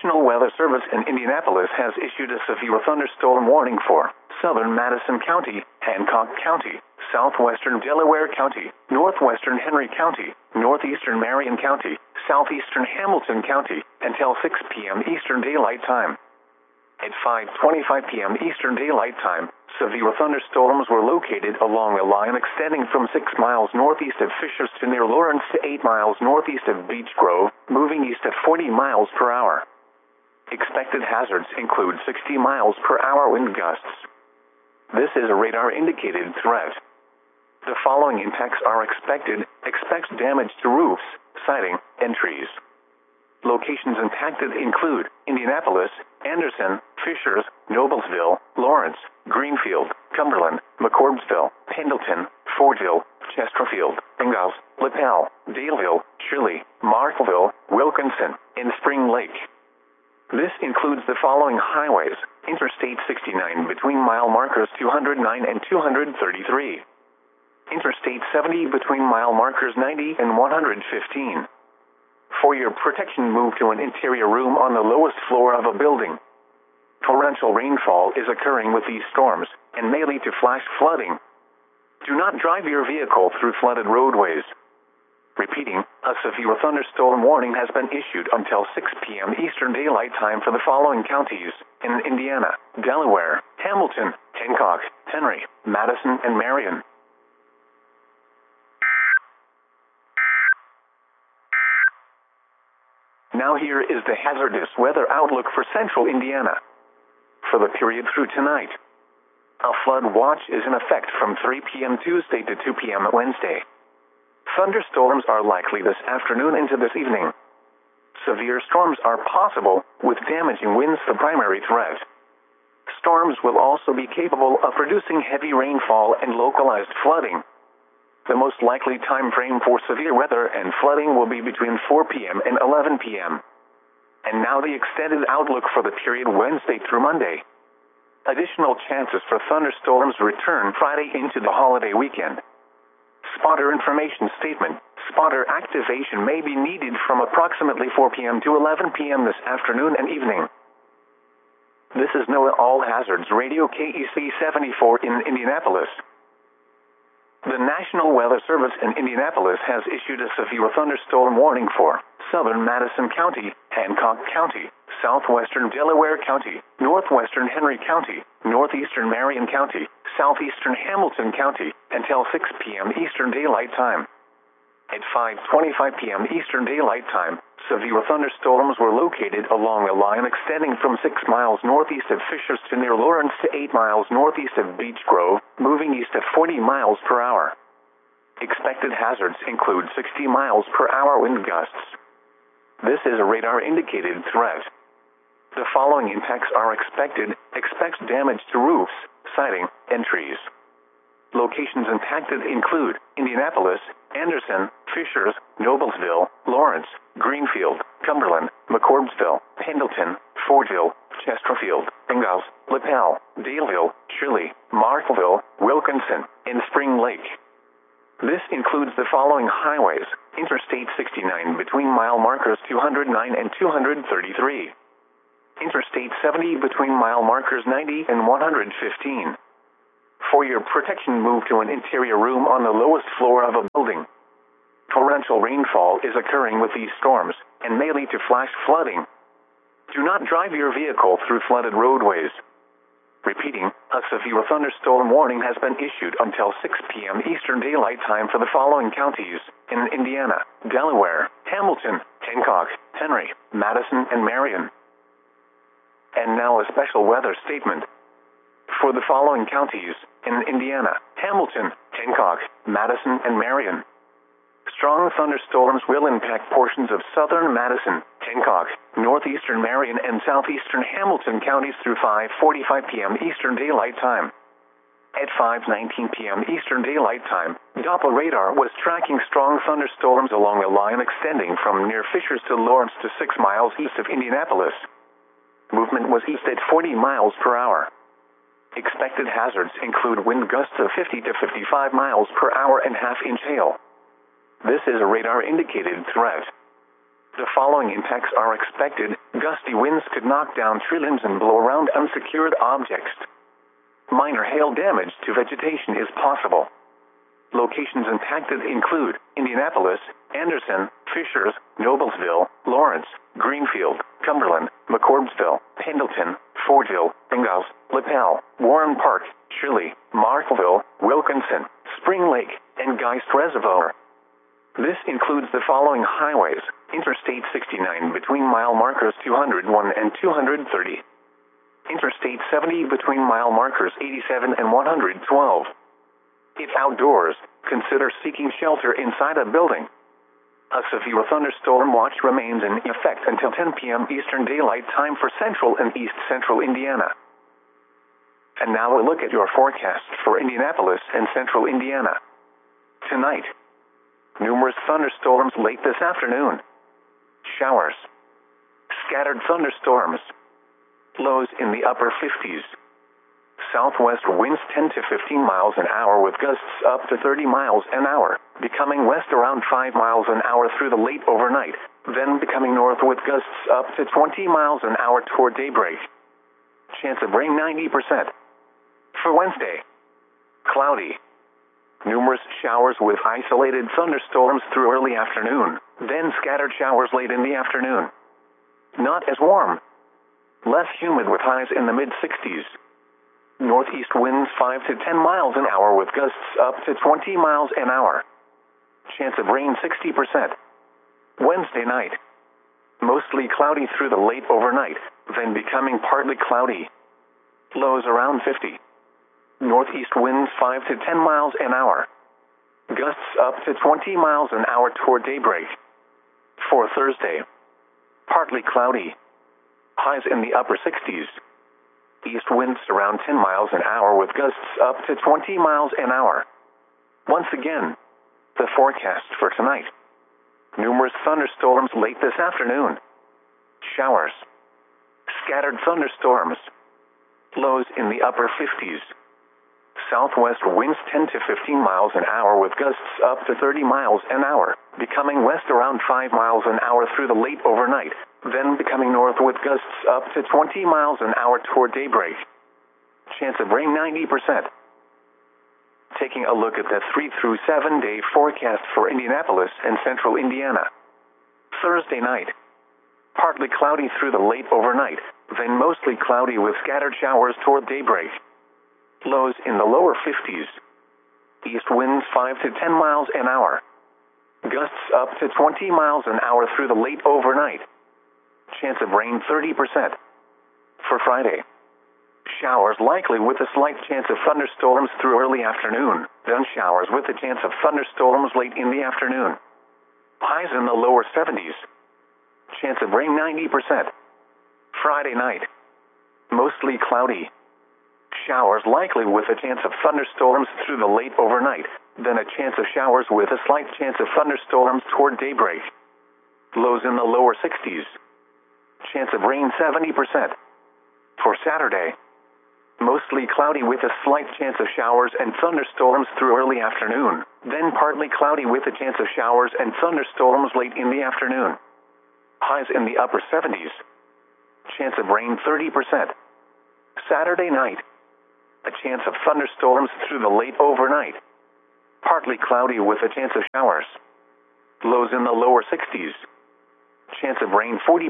National Weather Service in Indianapolis has issued a severe thunderstorm warning for southern Madison County, Hancock County, southwestern Delaware County, northwestern Henry County, northeastern Marion County, southeastern Hamilton County, until 6 p.m. Eastern Daylight Time. At 5:25 p.m. Eastern Daylight Time, severe thunderstorms were located along a line extending from 6 miles northeast of Fishers to near Lawrence to 8 miles northeast of Beech Grove, moving east at 40 miles per hour. Expected hazards include 60 miles per hour wind gusts. This is a radar-indicated threat. The following impacts are expected. Expect damage to roofs, siding, and trees. Locations impacted include Indianapolis, Anderson, Fishers, Noblesville, Lawrence, Greenfield, Cumberland, McCordsville, Pendleton, Fordville, Chesterfield, Ingalls, Lapel, Daleville, Shirley, Markville, Wilkinson, and Spring Lake. This includes the following highways: Interstate 69 between mile markers 209 and 233. Interstate 70 between mile markers 90 and 115. For your protection, move to an interior room on the lowest floor of a building. Torrential rainfall is occurring with these storms and may lead to flash flooding. Do not drive your vehicle through flooded roadways. Repeating, a severe thunderstorm warning has been issued until 6 p.m. Eastern Daylight Time for the following counties in Indiana, Delaware, Hamilton, Hancock, Henry, Madison, and Marion. Now here is the hazardous weather outlook for central Indiana. For the period through tonight, a flood watch is in effect from 3 p.m. Tuesday to 2 p.m. Wednesday. Thunderstorms are likely this afternoon into this evening. Severe storms are possible, with damaging winds the primary threat. Storms will also be capable of producing heavy rainfall and localized flooding. The most likely time frame for severe weather and flooding will be between 4 p.m. and 11 p.m. And now the extended outlook for the period Wednesday through Monday. Additional chances for thunderstorms return Friday into the holiday weekend. Spotter information statement: spotter activation may be needed from approximately 4 p.m. to 11 p.m. this afternoon and evening. This is NOAA All Hazards Radio KEC 74 in Indianapolis. The National Weather Service in Indianapolis has issued a severe thunderstorm warning for southern Madison County, Hancock County, southwestern Delaware County, northwestern Henry County, northeastern Marion County, southeastern Hamilton County, until 6 p.m. Eastern Daylight Time. At 5:25 p.m. Eastern Daylight Time, severe thunderstorms were located along a line extending from 6 miles northeast of Fishers to near Lawrence to 8 miles northeast of Beech Grove, moving east at 40 miles per hour. Expected hazards include 60 miles per hour wind gusts. This is a radar-indicated threat. The following impacts are expected. Expect damage to roofs, siding, and trees. Locations impacted include Indianapolis, Anderson, Fishers, Noblesville, Lawrence, Greenfield, Cumberland, McCordsville, Pendleton, Fordville, Chesterfield, Ingalls, Lapel, Daleville, Shirley, Markville, Wilkinson, and Spring Lake. This includes the following highways: Interstate 69 between mile markers 209 and 233. Interstate 70 between mile markers 90 and 115. For your protection, move to an interior room on the lowest floor of a building. Torrential rainfall is occurring with these storms and may lead to flash flooding. Do not drive your vehicle through flooded roadways. Repeating, a severe thunderstorm warning has been issued until 6 p.m. Eastern Daylight Time for the following counties in Indiana, Delaware, Hamilton, Hancock, Henry, Madison, and Marion. And now a special weather statement. For the following counties in Indiana, Hamilton, Hancock, Madison, and Marion. Strong thunderstorms will impact portions of southern Madison, Hancock, northeastern Marion, and southeastern Hamilton counties through 5:45 p.m. Eastern Daylight Time. At 5:19 p.m. Eastern Daylight Time, Doppler radar was tracking strong thunderstorms along a line extending from near Fishers to Lawrence to 6 miles east of Indianapolis. Movement was east at 40 miles per hour. Expected hazards include wind gusts of 50 to 55 miles per hour and half-inch hail. This is a radar-indicated threat. The following impacts are expected. Gusty winds could knock down tree limbs and blow around unsecured objects. Minor hail damage to vegetation is possible. Locations impacted include Indianapolis, Anderson, Fishers, Noblesville, Lawrence, Greenfield, Cumberland, McCordsville, Pendleton, Fordville, Ingalls, Lapel, Warren Park, Shirley, Markville, Wilkinson, Spring Lake, and Geist Reservoir. This includes the following highways: Interstate 69 between mile markers 201 and 230. Interstate 70 between mile markers 87 and 112. If outdoors, consider seeking shelter inside a building. A severe thunderstorm watch remains in effect until 10 p.m. Eastern Daylight Time for central and east central Indiana. And now a look at your forecast for Indianapolis and central Indiana. Tonight, numerous thunderstorms late this afternoon. Showers. Scattered thunderstorms. Lows in the upper 50s. Southwest winds 10 to 15 miles an hour with gusts up to 30 miles an hour, becoming west around 5 miles an hour through the late overnight, then becoming north with gusts up to 20 miles an hour toward daybreak. Chance of rain 90%. For Wednesday, cloudy. Numerous showers with isolated thunderstorms through early afternoon, then scattered showers late in the afternoon. Not as warm. Less humid with highs in the mid-60s. Northeast winds 5 to 10 miles an hour with gusts up to 20 miles an hour. Chance of rain 60%. Wednesday night. Mostly cloudy through the late overnight, then becoming partly cloudy. Lows around 50. Northeast winds 5 to 10 miles an hour. Gusts up to 20 miles an hour toward daybreak. For Thursday, partly cloudy. Highs in the upper 60s. East winds around 10 miles an hour with gusts up to 20 miles an hour. Once again, the forecast for tonight. Numerous thunderstorms late this afternoon. Showers. Scattered thunderstorms. Lows in the upper 50s. Southwest winds 10 to 15 miles an hour with gusts up to 30 miles an hour, becoming west around 5 miles an hour through the late overnight, then becoming north with gusts up to 20 miles an hour toward daybreak. Chance of rain 90%. Taking a look at the 3 through 7 day forecast for Indianapolis and central Indiana. Thursday night. Partly cloudy through the late overnight, then mostly cloudy with scattered showers toward daybreak. Lows in the lower 50s. East winds 5 to 10 miles an hour. Gusts up to 20 miles an hour through the late overnight. Chance of rain 30%. For Friday, showers likely with a slight chance of thunderstorms through early afternoon, then showers with a chance of thunderstorms late in the afternoon. Highs in the lower 70s. Chance of rain 90%. Friday night, mostly cloudy. Showers likely with a chance of thunderstorms through the late overnight, then a chance of showers with a slight chance of thunderstorms toward daybreak. Lows in the lower 60s. Chance of rain 70%. For Saturday, mostly cloudy with a slight chance of showers and thunderstorms through early afternoon, then partly cloudy with a chance of showers and thunderstorms late in the afternoon. Highs in the upper 70s. Chance of rain 30%. Saturday night, a chance of thunderstorms through the late overnight. Partly cloudy with a chance of showers. Lows in the lower 60s. Chance of rain 40%.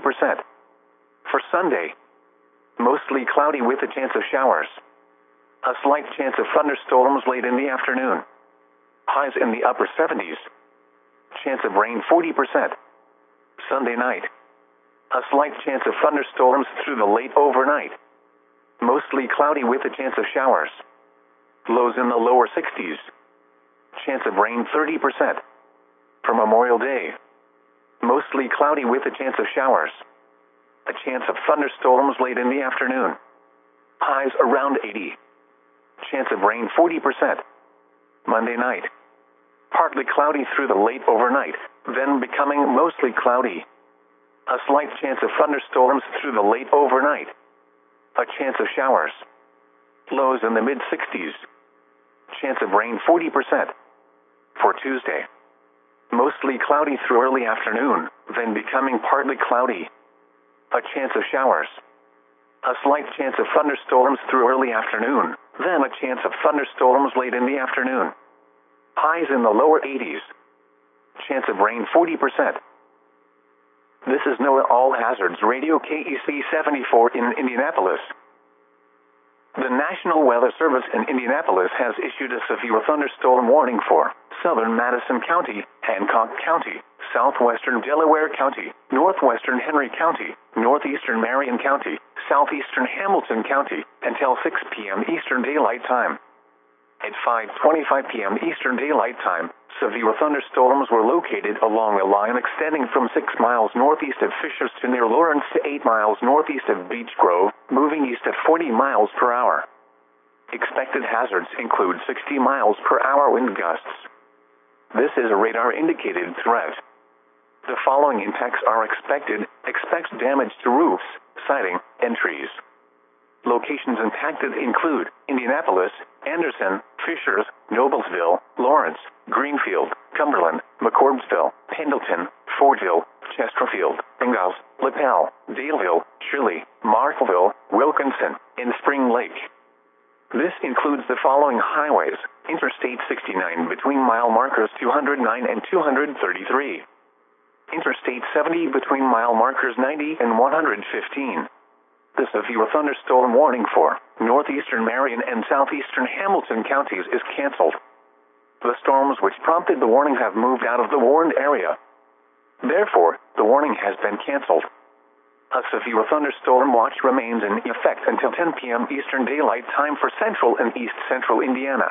For Sunday, mostly cloudy with a chance of showers. A slight chance of thunderstorms late in the afternoon. Highs in the upper 70s. Chance of rain 40%. Sunday night, a slight chance of thunderstorms through the late overnight. Mostly cloudy with a chance of showers. Lows in the lower 60s. Chance of rain 30%. For Memorial Day, mostly cloudy with a chance of showers. A chance of thunderstorms late in the afternoon. Highs around 80. Chance of rain 40%. Monday night, partly cloudy through the late overnight, then becoming mostly cloudy. A slight chance of thunderstorms through the late overnight. A chance of showers. Lows in the mid-60s. Chance of rain 40%. For Tuesday, mostly cloudy through early afternoon, then becoming partly cloudy. A chance of showers. A slight chance of thunderstorms through early afternoon, then a chance of thunderstorms late in the afternoon. Highs in the lower 80s. Chance of rain 40%. This is NOAA All Hazards Radio KEC 74 in Indianapolis. The National Weather Service in Indianapolis has issued a severe thunderstorm warning for southern Madison County, Hancock County, southwestern Delaware County, northwestern Henry County, northeastern Marion County, southeastern Hamilton County, until 6 p.m. Eastern Daylight Time. At 5:25 p.m. Eastern Daylight Time, severe thunderstorms were located along a line extending from 6 miles northeast of Fishers to near Lawrence to 8 miles northeast of Beech Grove, moving east at 40 miles per hour. Expected hazards include 60 miles per hour wind gusts. This is a radar-indicated threat. The following impacts are expected. Expect damage to roofs, siding, and trees. Locations impacted include Indianapolis, Anderson, Fishers, Noblesville, Lawrence, Greenfield, Cumberland, McCordsville, Pendleton, Fordville, Chesterfield, Ingalls, Lapel, Daleville, Shirley, Markville, Wilkinson, and Spring Lake. This includes the following highways: Interstate 69 between mile markers 209 and 233. Interstate 70 between mile markers 90 and 115. The severe thunderstorm warning for northeastern Marion and southeastern Hamilton counties is canceled. The storms which prompted the warning have moved out of the warned area. Therefore, the warning has been canceled. A severe thunderstorm watch remains in effect until 10 p.m. Eastern Daylight Time for central and east central Indiana.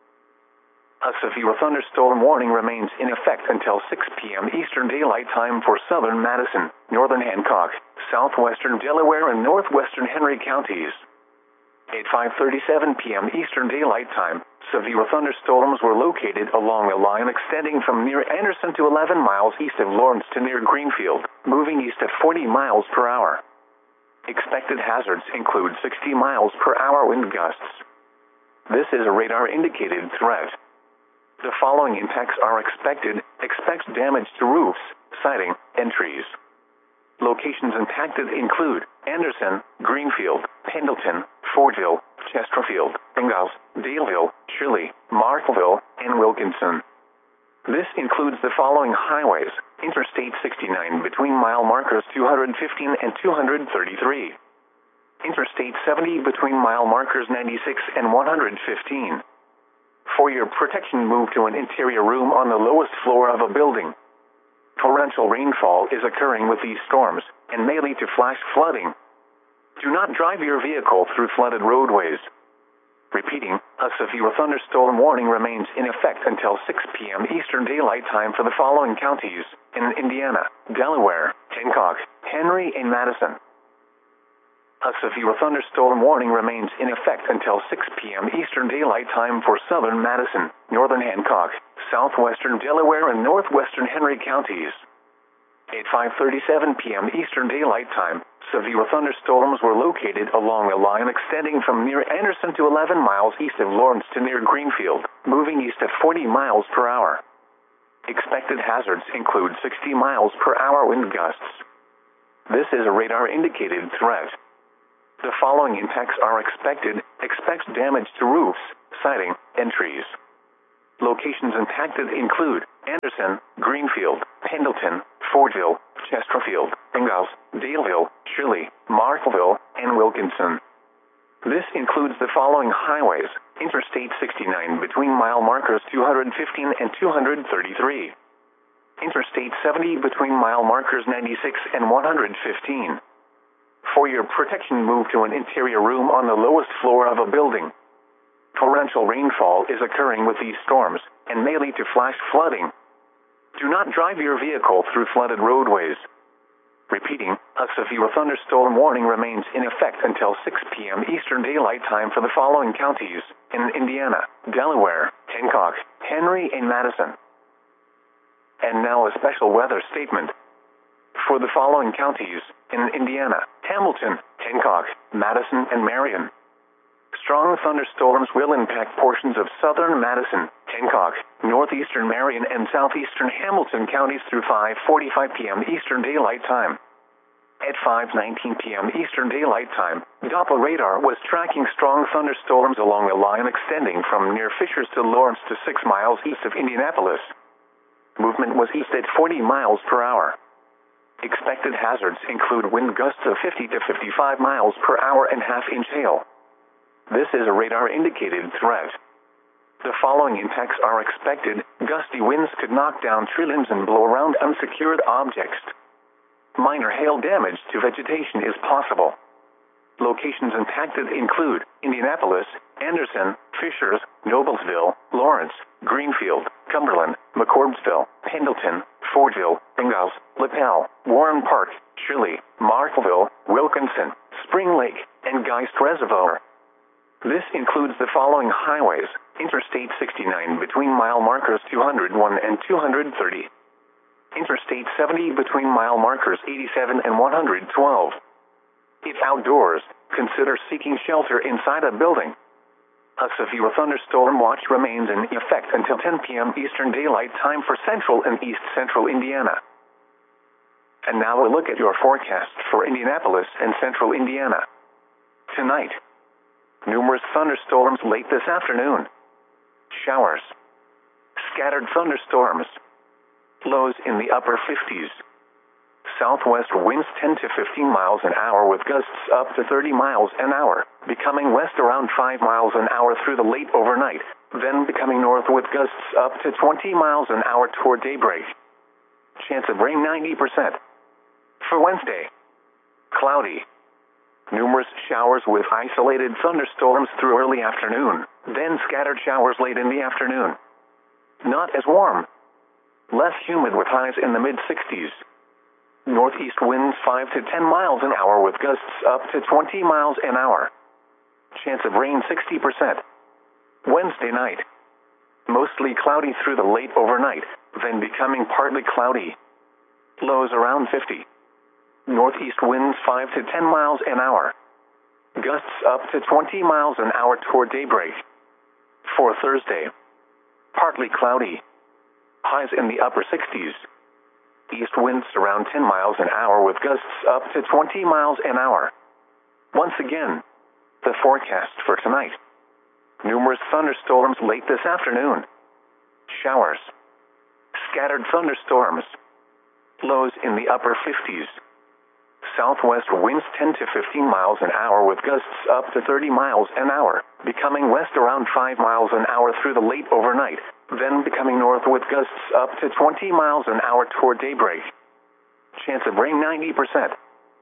A severe thunderstorm warning remains in effect until 6 p.m. Eastern Daylight Time for southern Madison, northern Hancock, southwestern Delaware, and northwestern Henry counties. At 5:37 p.m. Eastern Daylight Time, severe thunderstorms were located along a line extending from near Anderson to 11 miles east of Lawrence to near Greenfield, moving east at 40 miles per hour. Expected hazards include 60 miles per hour wind gusts. This is a radar-indicated threat. The following impacts are expected. Expect damage to roofs, siding, and trees. Locations impacted include Anderson, Greenfield, Pendleton, Fordville, Chesterfield, Ingalls, Daleville, Shirley, Markville, and Wilkinson. This includes the following highways: Interstate 69 between mile markers 215 and 233. Interstate 70 between mile markers 96 and 115. For your protection, move to an interior room on the lowest floor of a building. Torrential rainfall is occurring with these storms and may lead to flash flooding. Do not drive your vehicle through flooded roadways. Repeating, a severe thunderstorm warning remains in effect until 6 p.m. Eastern Daylight Time for the following counties in Indiana: Delaware, Hancock, Henry, and Madison. A severe thunderstorm warning remains in effect until 6 p.m. Eastern Daylight Time for southern Madison, northern Hancock, southwestern Delaware, and northwestern Henry counties. At 5:37 p.m. Eastern Daylight Time, severe thunderstorms were located along a line extending from near Anderson to 11 miles east of Lawrence to near Greenfield, moving east at 40 miles per hour. Expected hazards include 60 miles per hour wind gusts. This is a radar-indicated threat. The following impacts are expected. Expect damage to roofs, siding, and trees. Locations impacted include Anderson, Greenfield, Pendleton, Fordville, Chesterfield, Ingalls, Daleville, Shirley, Markville, and Wilkinson. This includes the following highways: Interstate 69 between mile markers 215 and 233. Interstate 70 between mile markers 96 and 115. For your protection, move to an interior room on the lowest floor of a building. Torrential rainfall is occurring with these storms and may lead to flash flooding. Do not drive your vehicle through flooded roadways. Repeating, a severe thunderstorm warning remains in effect until 6 p.m. Eastern Daylight Time for the following counties in Indiana: Delaware, Hancock, Henry, and Madison. And now a special weather statement. For the following counties in Indiana: Hamilton, Hancock, Madison, and Marion. Strong thunderstorms will impact portions of southern Madison, Hancock, northeastern Marion, and southeastern Hamilton counties through 5:45 p.m. Eastern Daylight Time. At 5:19 p.m. Eastern Daylight Time, Doppler radar was tracking strong thunderstorms along a line extending from near Fishers to Lawrence to 6 miles east of Indianapolis. Movement was east at 40 miles per hour. Expected hazards include wind gusts of 50 to 55 miles per hour and half-inch hail. This is a radar-indicated threat. The following impacts are expected. Gusty winds could knock down tree limbs and blow around unsecured objects. Minor hail damage to vegetation is possible. Locations impacted include Indianapolis, Anderson, Fishers, Noblesville, Lawrence, Greenfield, Cumberland, McCordsville, Pendleton, Fordville, Ingalls, Lapel, Warren Park, Shirley, Markville, Wilkinson, Spring Lake, and Geist Reservoir. This includes the following highways: Interstate 69 between mile markers 201 and 230. Interstate 70 between mile markers 87 and 112. If outdoors, consider seeking shelter inside a building. A severe thunderstorm watch remains in effect until 10 p.m. Eastern Daylight Time for central and east central Indiana. And now a look at your forecast for Indianapolis and central Indiana. Tonight, numerous thunderstorms late this afternoon. Showers. Scattered thunderstorms. Lows in the upper 50s. Southwest winds 10 to 15 miles an hour with gusts up to 30 miles an hour, becoming west around 5 miles an hour through the late overnight, then becoming north with gusts up to 20 miles an hour toward daybreak. Chance of rain 90%. For Wednesday, cloudy. Numerous showers with isolated thunderstorms through early afternoon, then scattered showers late in the afternoon. Not as warm. Less humid with highs in the mid-60s. Northeast winds 5 to 10 miles an hour with gusts up to 20 miles an hour. Chance of rain 60%. Wednesday night. Mostly cloudy through the late overnight, then becoming partly cloudy. Lows around 50. Northeast winds 5 to 10 miles an hour. Gusts up to 20 miles an hour toward daybreak. For Thursday. Partly cloudy. Highs in the upper 60s. East winds around 10 miles an hour with gusts up to 20 miles an hour. Once again, the forecast for tonight. Numerous thunderstorms late this afternoon. Showers. Scattered thunderstorms. Lows in the upper 50s. Southwest winds 10 to 15 miles an hour with gusts up to 30 miles an hour, becoming west around 5 miles an hour through the late overnight, then becoming north with gusts up to 20 miles an hour toward daybreak. Chance of rain 90%.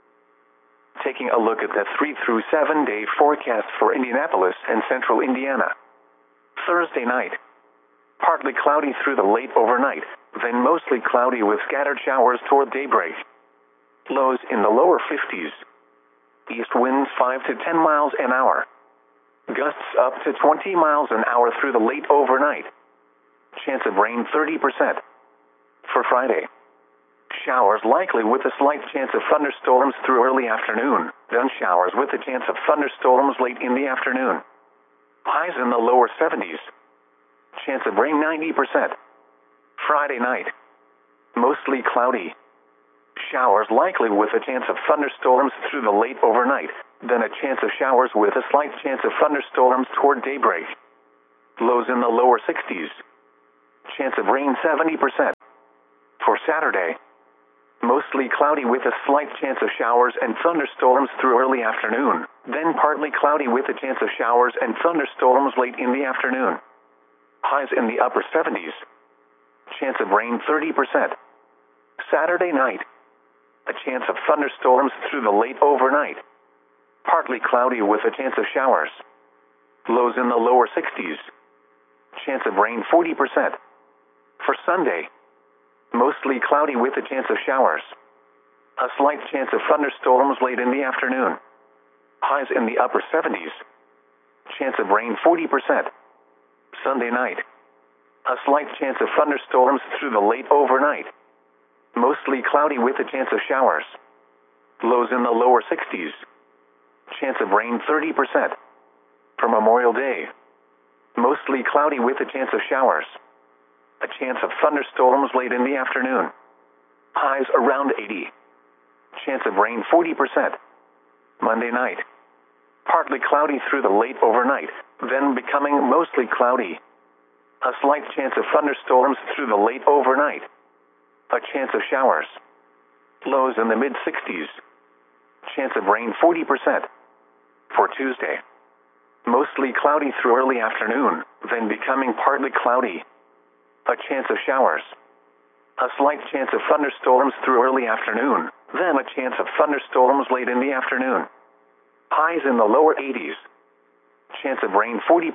Taking a look at the 3 through 7 day forecast for Indianapolis and central Indiana. Thursday night. Partly cloudy through the late overnight, then mostly cloudy with scattered showers toward daybreak. Lows in the lower 50s. East winds 5 to 10 miles an hour. Gusts up to 20 miles an hour through the late overnight. Chance of rain 30%. For Friday. Showers likely with a slight chance of thunderstorms through early afternoon, then showers with a chance of thunderstorms late in the afternoon. Highs in the lower 70s. Chance of rain 90%. Friday night. Mostly cloudy. Showers likely with a chance of thunderstorms through the late overnight, then a chance of showers with a slight chance of thunderstorms toward daybreak. Lows in the lower 60s. Chance of rain 70%. For Saturday. Mostly cloudy with a slight chance of showers and thunderstorms through early afternoon, then partly cloudy with a chance of showers and thunderstorms late in the afternoon. Highs in the upper 70s. Chance of rain 30%. Saturday night. A chance of thunderstorms through the late overnight. Partly cloudy with a chance of showers. Lows in the lower 60s. Chance of rain 40%. For Sunday. Mostly cloudy with a chance of showers. A slight chance of thunderstorms late in the afternoon. Highs in the upper 70s. Chance of rain 40%. Sunday night. A slight chance of thunderstorms through the late overnight. Mostly cloudy with a chance of showers. Lows in the lower 60s. Chance of rain 30%. For Memorial Day. Mostly cloudy with a chance of showers. A chance of thunderstorms late in the afternoon. Highs around 80. Chance of rain 40%. Monday night. Partly cloudy through the late overnight, then becoming mostly cloudy. A slight chance of thunderstorms through the late overnight. A chance of showers. Lows in the mid-60s. Chance of rain 40%. For Tuesday. Mostly cloudy through early afternoon, then becoming partly cloudy. A chance of showers. A slight chance of thunderstorms through early afternoon, then a chance of thunderstorms late in the afternoon. Highs in the lower 80s. Chance of rain 40%.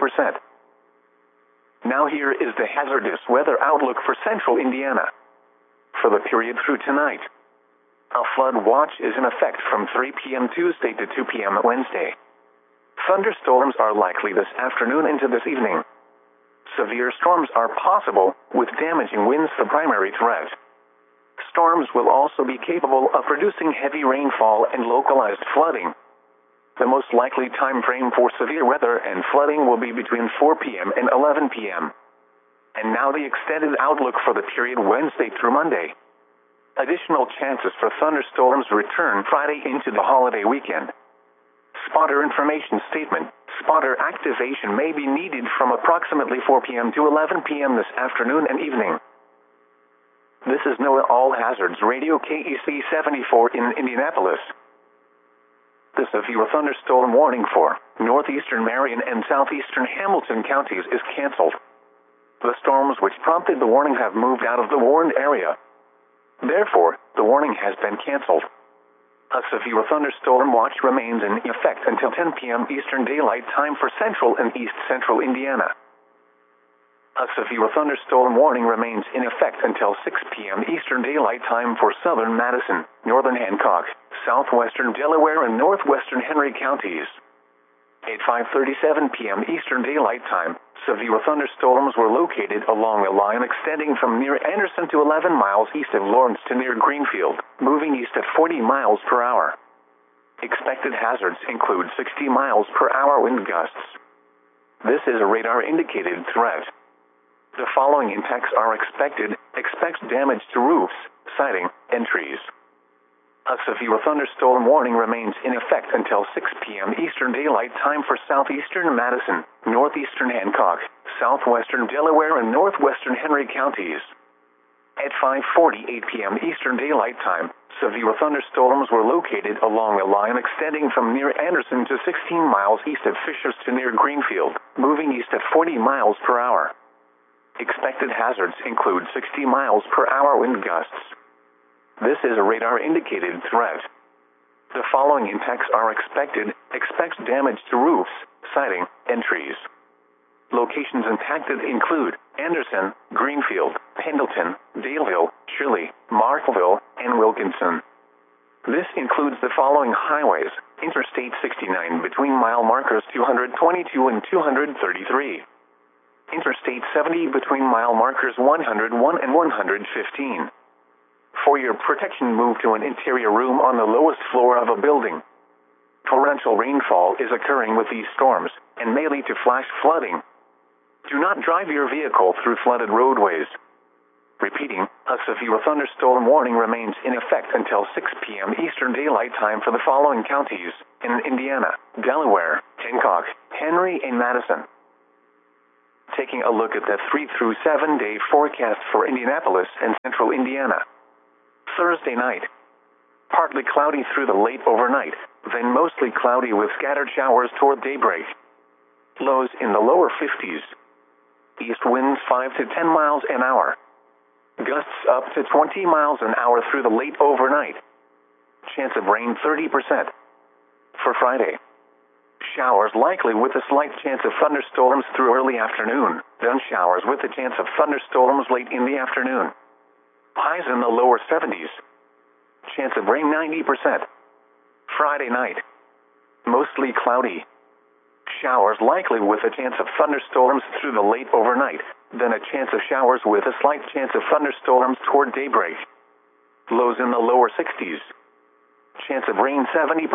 Now here is the hazardous weather outlook for central Indiana. For the period through tonight. A flood watch is in effect from 3 p.m. Tuesday to 2 p.m. Wednesday. Thunderstorms are likely this afternoon into this evening. Severe storms are possible, with damaging winds the primary threat. Storms will also be capable of producing heavy rainfall and localized flooding. The most likely time frame for severe weather and flooding will be between 4 p.m. and 11 p.m. And now the extended outlook for the period Wednesday through Monday. Additional chances for thunderstorms return Friday into the holiday weekend. Spotter information statement. Spotter activation may be needed from approximately 4 p.m. to 11 p.m. this afternoon and evening. This is NOAA All Hazards Radio KEC 74 in Indianapolis. The severe thunderstorm warning for northeastern Marion and southeastern Hamilton counties is canceled. The storms which prompted the warning have moved out of the warned area. Therefore, the warning has been canceled. A severe thunderstorm watch remains in effect until 10 p.m. Eastern Daylight Time for central and east central Indiana. A severe thunderstorm warning remains in effect until 6 p.m. Eastern Daylight Time for southern Madison, northern Hancock, southwestern Delaware, and northwestern Henry counties. At 5:37 p.m. Eastern Daylight Time, severe thunderstorms were located along a line extending from near Anderson to 11 miles east of Lawrence to near Greenfield, moving east at 40 miles per hour. Expected hazards include 60 miles per hour wind gusts. This is a radar-indicated threat. The following impacts are expected. Expect damage to roofs, siding, and trees. A severe thunderstorm warning remains in effect until 6 p.m. Eastern Daylight Time for southeastern Madison, northeastern Hancock, southwestern Delaware, and northwestern Henry counties. At 5:48 p.m. Eastern Daylight Time, severe thunderstorms were located along a line extending from near Anderson to 16 miles east of Fishers to near Greenfield, moving east at 40 miles per hour. Expected hazards include 60 miles per hour wind gusts. This is a radar-indicated threat. The following impacts are expected. Expect damage to roofs, siding, and trees. Locations impacted include Anderson, Greenfield, Pendleton, Daleville, Shirley, Markville, and Wilkinson. This includes the following highways: Interstate 69 between mile markers 222 and 233. Interstate 70 between mile markers 101 and 115. For your protection, move to an interior room on the lowest floor of a building. Torrential rainfall is occurring with these storms, and may lead to flash flooding. Do not drive your vehicle through flooded roadways. Repeating, a severe thunderstorm warning remains in effect until 6 p.m. Eastern Daylight Time for the following counties in Indiana: Delaware, Hancock, Henry, and Madison. Taking a look at the 3 through 7 day forecast for Indianapolis and central Indiana. Thursday night. Partly cloudy through the late overnight, then mostly cloudy with scattered showers toward daybreak. Lows in the lower 50s. East winds 5 to 10 miles an hour. Gusts up to 20 miles an hour through the late overnight. Chance of rain 30%. For Friday. Showers likely with a slight chance of thunderstorms through early afternoon, then showers with a chance of thunderstorms late in the afternoon. Highs in the lower 70s. Chance of rain 90%. Friday night. Mostly cloudy. Showers likely with a chance of thunderstorms through the late overnight, then a chance of showers with a slight chance of thunderstorms toward daybreak. Lows in the lower 60s. Chance of rain 70%.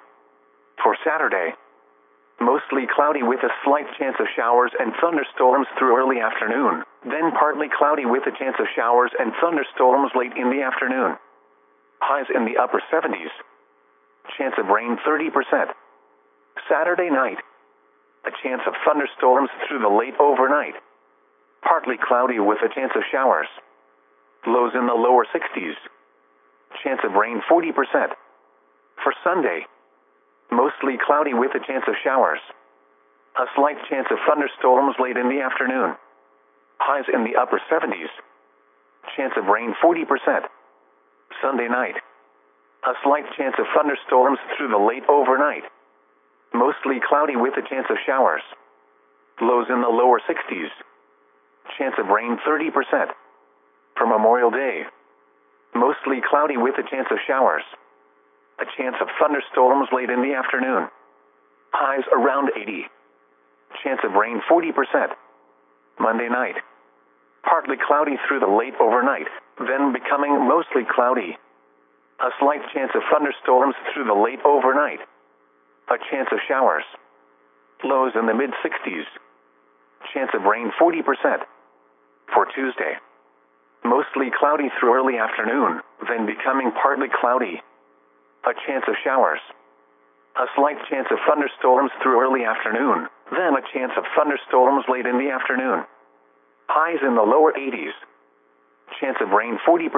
For Saturday. Mostly cloudy with a slight chance of showers and thunderstorms through early afternoon, then partly cloudy with a chance of showers and thunderstorms late in the afternoon. Highs in the upper 70s. Chance of rain 30%. Saturday night. A chance of thunderstorms through the late overnight. Partly cloudy with a chance of showers. Lows in the lower 60s. Chance of rain 40%. For Sunday. Mostly cloudy with a chance of showers. A slight chance of thunderstorms late in the afternoon. Highs in the upper 70s. Chance of rain 40%. Sunday night. A slight chance of thunderstorms through the late overnight. Mostly cloudy with a chance of showers. Lows in the lower 60s. Chance of rain 30%. For Memorial Day. Mostly cloudy with a chance of showers. A chance of thunderstorms late in the afternoon. Highs around 80. Chance of rain 40%. Monday night. Partly cloudy through the late overnight, then becoming mostly cloudy. A slight chance of thunderstorms through the late overnight. A chance of showers. Lows in the mid-60s. Chance of rain 40%. For Tuesday. Mostly cloudy through early afternoon, then becoming partly cloudy. A chance of showers. A slight chance of thunderstorms through early afternoon, then a chance of thunderstorms late in the afternoon. Highs in the lower 80s. Chance of rain 40%.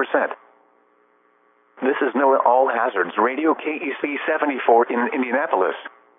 This is NOAA All Hazards Radio KEC 74 in Indianapolis.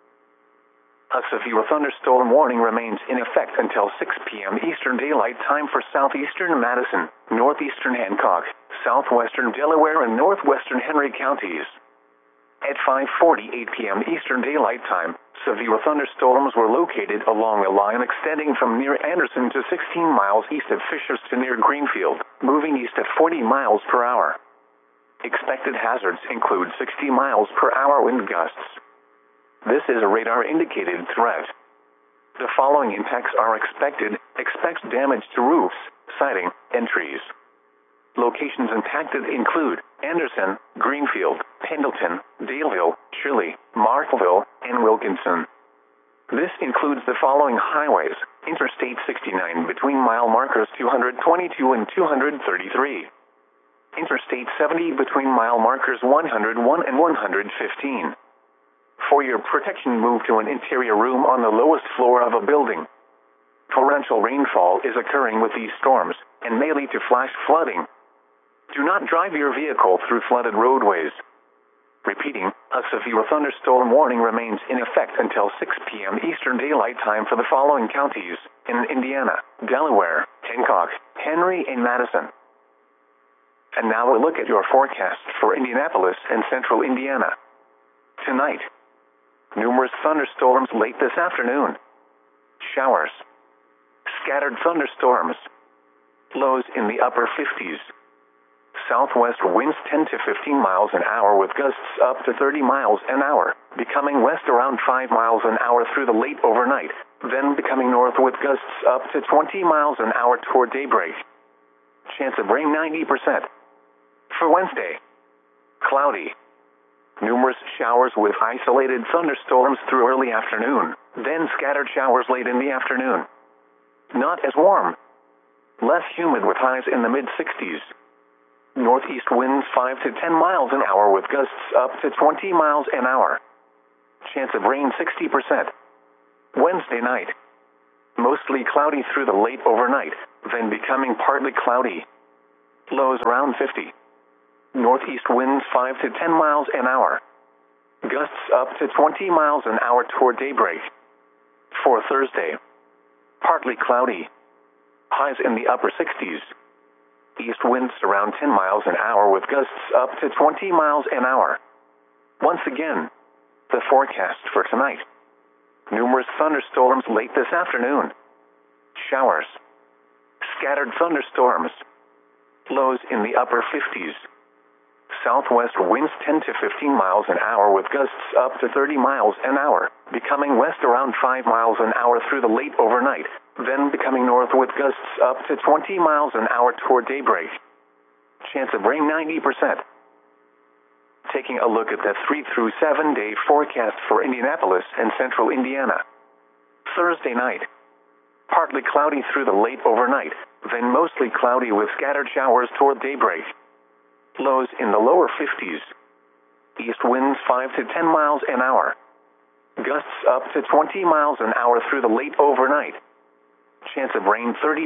A severe thunderstorm warning remains in effect until 6 p.m. Eastern Daylight Time for southeastern Madison, northeastern Hancock, southwestern Delaware, and northwestern Henry counties. At 5:48 p.m. Eastern Daylight Time, severe thunderstorms were located along a line extending from near Anderson to 16 miles east of Fishers to near Greenfield, moving east at 40 miles per hour. Expected hazards include 60 miles per hour wind gusts. This is a radar-indicated threat. The following impacts are expected. Expect damage to roofs, siding, and trees. Locations impacted include Anderson, Greenfield, Pendleton, Daleville, Shirley, Markville, and Wilkinson. This includes the following highways: Interstate 69 between mile markers 222 and 233. Interstate 70 between mile markers 101 and 115. For your protection, move to an interior room on the lowest floor of a building. Torrential rainfall is occurring with these storms and may lead to flash flooding. Do not drive your vehicle through flooded roadways. Repeating, a severe thunderstorm warning remains in effect until 6 p.m. Eastern Daylight Time for the following counties in Indiana: Delaware, Hancock, Henry, and Madison. And now we'll look at your forecast for Indianapolis and central Indiana. Tonight, numerous thunderstorms late this afternoon. Showers. Scattered thunderstorms. Lows in the upper 50s. Southwest winds 10 to 15 miles an hour with gusts up to 30 miles an hour, becoming west around 5 miles an hour through the late overnight, then becoming north with gusts up to 20 miles an hour toward daybreak. Chance of rain 90%. For Wednesday, cloudy. Numerous showers with isolated thunderstorms through early afternoon, then scattered showers late in the afternoon. Not as warm. Less humid with highs in the mid-60s. Northeast winds 5 to 10 miles an hour with gusts up to 20 miles an hour. Chance of rain 60%. Wednesday night. Mostly cloudy through the late overnight, then becoming partly cloudy. Lows around 50. Northeast winds 5 to 10 miles an hour. Gusts up to 20 miles an hour toward daybreak. For Thursday, partly cloudy. Highs in the upper 60s. East winds around 10 miles an hour with gusts up to 20 miles an hour. Once again, the forecast for tonight. Numerous thunderstorms late this afternoon. Showers. Scattered thunderstorms. Lows in the upper 50s. Southwest winds 10 to 15 miles an hour with gusts up to 30 miles an hour, becoming west around 5 miles an hour through the late overnight, then becoming north with gusts up to 20 miles an hour toward daybreak. Chance of rain 90%. Taking a look at the 3 through 7 day forecast for Indianapolis and central Indiana. Thursday night. Partly cloudy through the late overnight, then mostly cloudy with scattered showers toward daybreak. Lows in the lower 50s. East winds 5 to 10 miles an hour. Gusts up to 20 miles an hour through the late overnight. Chance of rain 30%.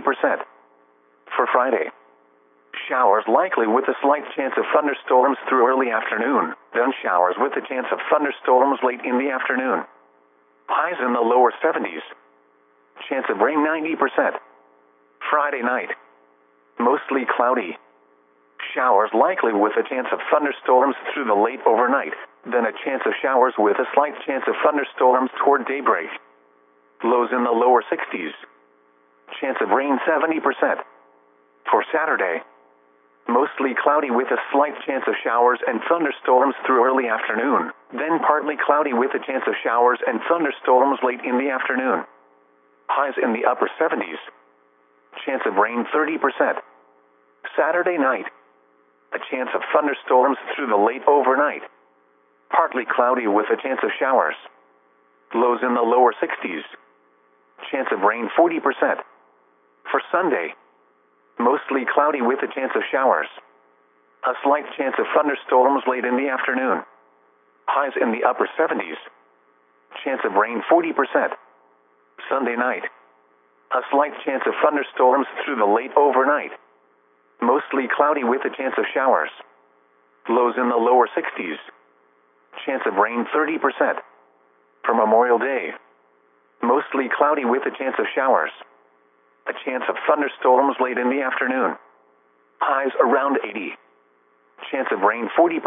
For Friday, showers likely with a slight chance of thunderstorms through early afternoon, then showers with a chance of thunderstorms late in the afternoon. Highs in the lower 70s. Chance of rain 90%. Friday night, mostly cloudy. Showers likely with a chance of thunderstorms through the late overnight, then a chance of showers with a slight chance of thunderstorms toward daybreak. Lows in the lower 60s. Chance of rain 70%. For Saturday, mostly cloudy with a slight chance of showers and thunderstorms through early afternoon, then partly cloudy with a chance of showers and thunderstorms late in the afternoon. Highs in the upper 70s. Chance of rain 30%. Saturday night, a chance of thunderstorms through the late overnight. Partly cloudy with a chance of showers. Lows in the lower 60s. Chance of rain 40%. For Sunday, mostly cloudy with a chance of showers. A slight chance of thunderstorms late in the afternoon. Highs in the upper 70s. Chance of rain 40%. Sunday night, a slight chance of thunderstorms through the late overnight. Mostly cloudy with a chance of showers. Lows in the lower 60s. Chance of rain 30%. For Memorial Day, mostly cloudy with a chance of showers. A chance of thunderstorms late in the afternoon. Highs around 80. Chance of rain 40%.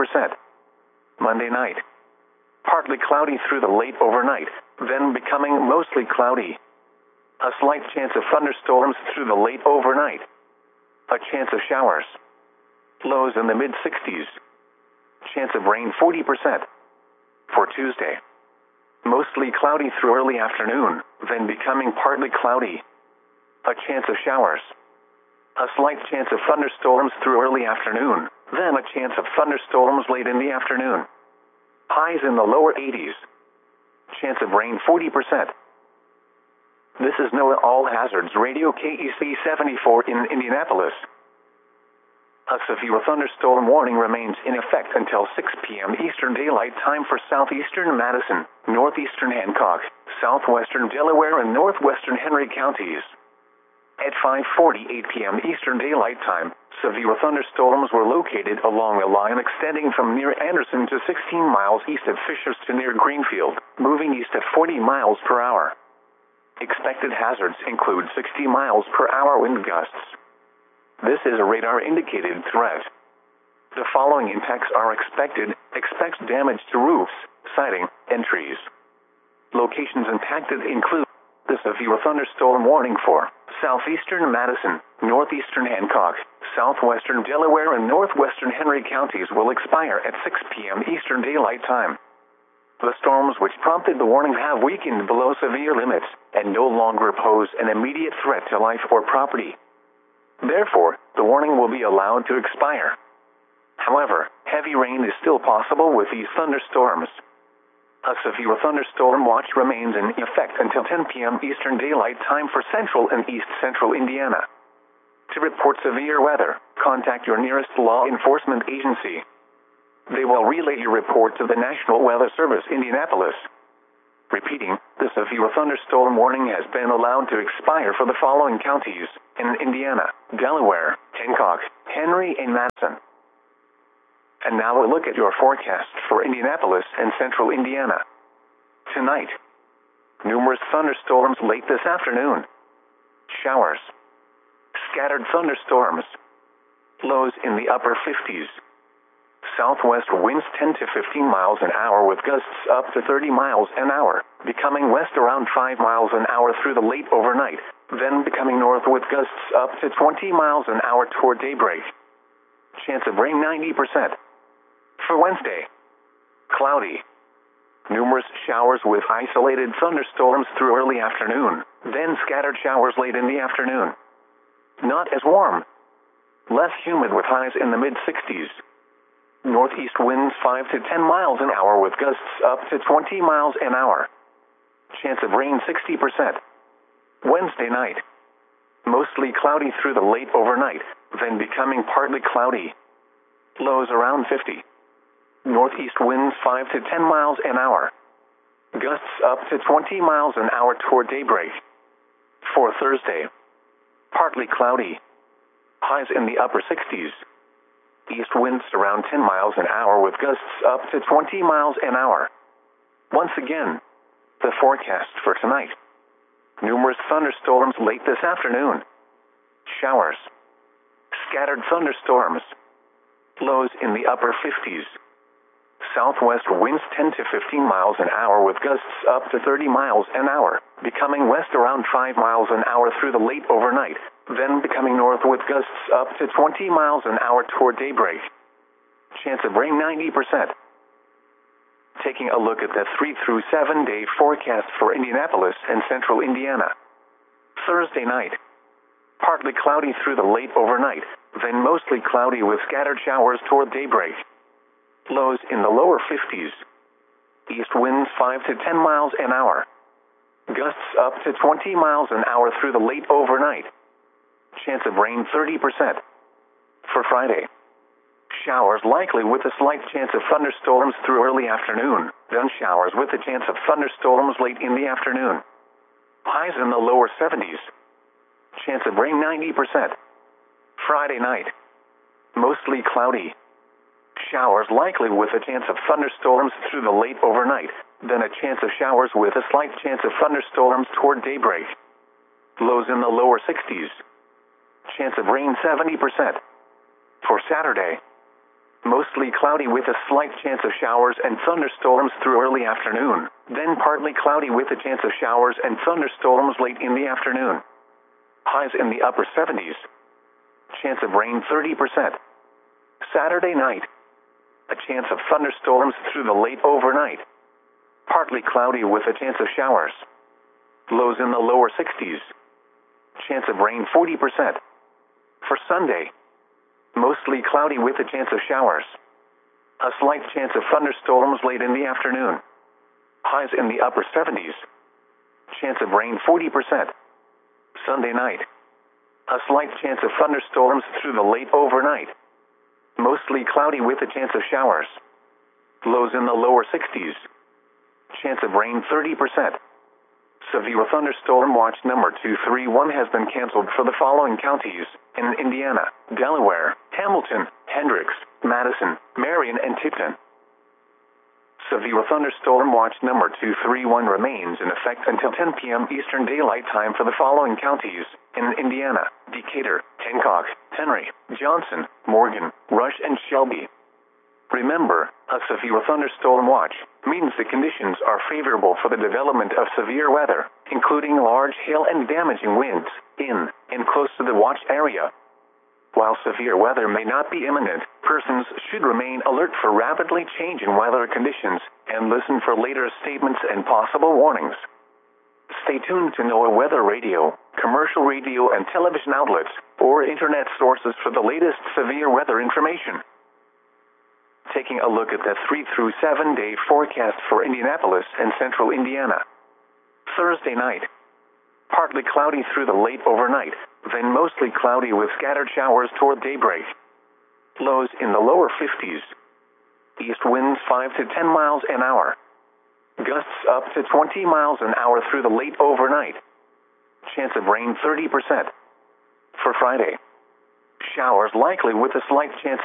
Monday night, partly cloudy through the late overnight, then becoming mostly cloudy. A slight chance of thunderstorms through the late overnight. A chance of showers. Lows in the mid-60s. Chance of rain 40%. For Tuesday, mostly cloudy through early afternoon, then becoming partly cloudy. A chance of showers. A slight chance of thunderstorms through early afternoon, then a chance of thunderstorms late in the afternoon. Highs in the lower 80s. Chance of rain 40%. This is NOAA All Hazards Radio KEC 74 in Indianapolis. A severe thunderstorm warning remains in effect until 6 p.m. Eastern Daylight Time for southeastern Madison, northeastern Hancock, southwestern Delaware, and northwestern Henry counties. At 5:48 p.m. Eastern Daylight Time, severe thunderstorms were located along a line extending from near Anderson to 16 miles east of Fishers to near Greenfield, moving east at 40 miles per hour. Expected hazards include 60 miles per hour wind gusts. This is a radar-indicated threat. The following impacts are expected. Expect damage to roofs, siding, and trees. Locations impacted include the severe thunderstorm warning for southeastern Madison, northeastern Hancock, southwestern Delaware, and northwestern Henry counties will expire at 6 p.m. Eastern Daylight Time. The storms which prompted the warning have weakened below severe limits and no longer pose an immediate threat to life or property. Therefore, the warning will be allowed to expire. However, heavy rain is still possible with these thunderstorms. A severe thunderstorm watch remains in effect until 10 p.m. Eastern Daylight Time for central and east central Indiana. To report severe weather, contact your nearest law enforcement agency. They will relay your report to the National Weather Service, Indianapolis. Repeating, the severe thunderstorm warning has been allowed to expire for the following counties in Indiana: Delaware, Hancock, Henry, and Madison. And now a look at your forecast for Indianapolis and central Indiana. Tonight, numerous thunderstorms late this afternoon. Showers. Scattered thunderstorms. Lows in the upper 50s. Southwest winds 10 to 15 miles an hour with gusts up to 30 miles an hour, becoming west around 5 miles an hour through the late overnight, then becoming north with gusts up to 20 miles an hour toward daybreak. Chance of rain 90%. For Wednesday, cloudy. Numerous showers with isolated thunderstorms through early afternoon, then scattered showers late in the afternoon. Not as warm. Less humid with highs in the mid-60s. Northeast winds 5 to 10 miles an hour with gusts up to 20 miles an hour. Chance of rain 60%. Wednesday night, mostly cloudy through the late overnight, then becoming partly cloudy. Lows around 50. Northeast winds 5 to 10 miles an hour. Gusts up to 20 miles an hour toward daybreak. For Thursday, partly cloudy. Highs in the upper 60s. East winds around 10 miles an hour with gusts up to 20 miles an hour. Once again, the forecast for tonight. Numerous thunderstorms late this afternoon. Showers. Scattered thunderstorms. Lows in the upper 50s. Southwest winds 10 to 15 miles an hour with gusts up to 30 miles an hour, becoming west around 5 miles an hour through the late overnight, then becoming north with gusts up to 20 miles an hour toward daybreak. Chance of rain 90%. Taking a look at the 3 through 7 day forecast for Indianapolis and central Indiana. Thursday night. Partly cloudy through the late overnight, then mostly cloudy with scattered showers toward daybreak. Lows in the lower 50s. East winds 5 to 10 miles an hour. Gusts up to 20 miles an hour through the late overnight. Chance of rain 30%. For Friday, showers likely with a slight chance of thunderstorms through early afternoon, then showers with a chance of thunderstorms late in the afternoon. Highs in the lower 70s. Chance of rain 90%. Friday night, mostly cloudy. Showers likely with a chance of thunderstorms through the late overnight, then a chance of showers with a slight chance of thunderstorms toward daybreak. Lows in the lower 60s. Chance of rain 70%. For Saturday, mostly cloudy with a slight chance of showers and thunderstorms through early afternoon, then partly cloudy with a chance of showers and thunderstorms late in the afternoon. Highs in the upper 70s. Chance of rain 30%. Saturday night, a chance of thunderstorms through the late overnight. Partly cloudy with a chance of showers. Lows in the lower 60s. Chance of rain 40%. For Sunday, mostly cloudy with a chance of showers. A slight chance of thunderstorms late in the afternoon. Highs in the upper 70s. Chance of rain 40%. Sunday night, a slight chance of thunderstorms through the late overnight. Mostly cloudy with a chance of showers. Lows in the lower 60s. Chance of rain 30%. Severe thunderstorm watch number 231 has been canceled for the following counties in Indiana: Delaware, Hamilton, Hendricks, Madison, Marion, and Tipton. Severe thunderstorm watch number 231 remains in effect until 10 p.m. Eastern Daylight Time for the following counties in Indiana: Decatur, Hancock, Henry, Johnson, Morgan, Rush, and Shelby. Remember, a severe thunderstorm watch means the conditions are favorable for the development of severe weather, including large hail and damaging winds, in and close to the watch area. While severe weather may not be imminent, persons should remain alert for rapidly changing weather conditions and listen for later statements and possible warnings. Stay tuned to NOAA Weather Radio, commercial radio and television outlets, or internet sources for the latest severe weather information. Taking a look at the 3 through 7 day forecast for Indianapolis and central Indiana. Thursday night, partly cloudy through the late overnight, then mostly cloudy with scattered showers toward daybreak. Lows in the lower 50s. East winds 5 to 10 miles an hour. Gusts up to 20 miles an hour through the late overnight. Chance of rain 30%. For Friday, showers likely with a slight chance